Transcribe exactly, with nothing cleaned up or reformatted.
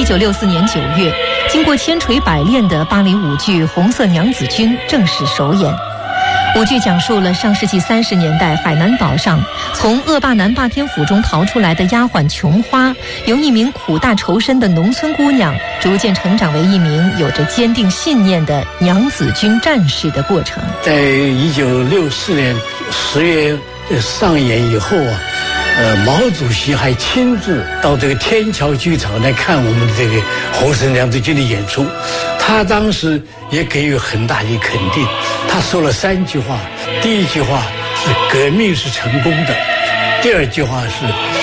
一九六四年九月，经过千锤百炼的巴黎舞剧《红色娘子军》正式首演。舞剧讲述了上世纪三十年代海南岛上从恶霸南霸天府中逃出来的丫鬟琼花，由一名苦大仇深的农村姑娘逐渐成长为一名有着坚定信念的娘子军战士的过程。 在一九六四年十月上演以后啊，呃，毛主席还亲自到这个天桥剧场来看我们的这个红色娘子军的演出，他当时也给予很大的肯定。他说了三句话，第一句话是革命是成功的，第二句话是